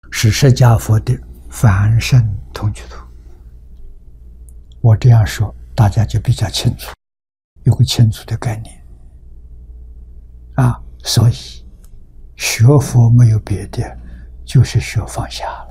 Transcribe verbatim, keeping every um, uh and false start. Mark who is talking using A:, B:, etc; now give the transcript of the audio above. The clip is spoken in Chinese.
A: 是释迦佛的凡圣同居土。我这样说，大家就比较清楚，有个清楚的概念啊。所以学佛没有别的，就是学放下。